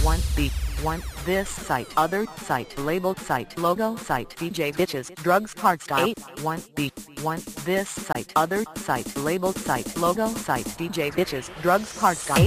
1B 1 This site other site labeled site logo site DJ Bitches Drugs Hardstyle 1B 1 This site other site labeled site logo site DJ Bitches Drugs Hardstyle